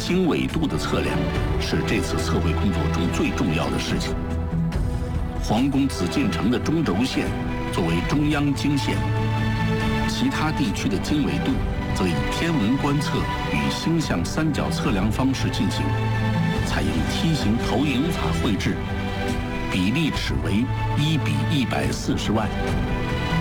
经纬度的测量是这次测绘工作中最重要的事情。皇宫紫禁城的中轴线作为中央经线，其他地区的经纬度则以天文观测与星象三角测量方式进行，采用梯形投影法绘制，比例尺为1:140万。